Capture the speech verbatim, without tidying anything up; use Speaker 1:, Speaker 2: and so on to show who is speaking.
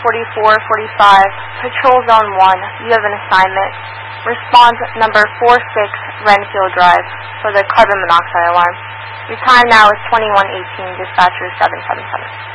Speaker 1: forty-four forty-five, Patrol Zone one, you have an assignment. Response number four six, Renfield Drive, for the carbon monoxide alarm. Your time now is twenty-one eighteen, dispatcher seven seven seven.